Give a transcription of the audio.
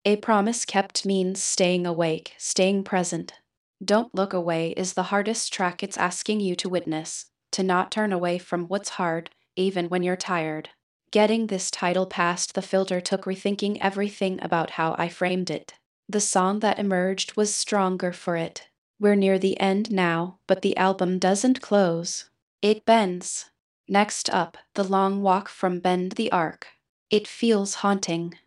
A promise kept means staying awake, staying present. Don't Look Away is the hardest track. It's asking you to witness, to not turn away from what's hard, even when you're tired. Getting this title past the filter took rethinking everything about how I framed it. The song that emerged was stronger for it. We're near the end now, but the album doesn't close. It bends. Next up, The Long Walk from Bend the Arc. It feels haunting.